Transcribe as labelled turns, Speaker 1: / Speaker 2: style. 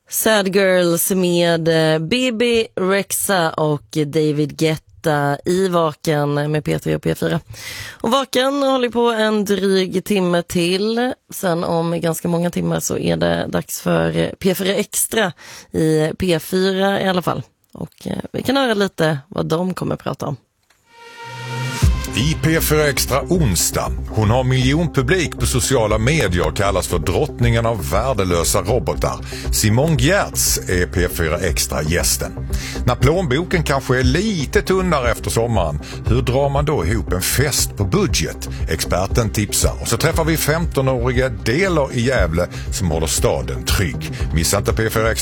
Speaker 1: Sad Girls med Bibi Rexha och David Guetta i Vaken med P3 och P4. Och Vaken håller på en dryg timme till. Sen om ganska många timmar så är det dags för P4 Extra i P4 i alla fall. Och vi kan höra lite vad de kommer att prata om.
Speaker 2: I P4 Extra onsdag. Hon har miljonpublik på sociala medier och kallas för drottningen av värdelösa robotar. Simon Giertz är P4 Extra gästen. När plånboken kanske är lite tunnare efter sommaren, hur drar man då ihop en fest på budget? Experten tipsar. Och så träffar vi 15-åriga Delar i Gävle som håller staden trygg. Missa inte P4 Extra.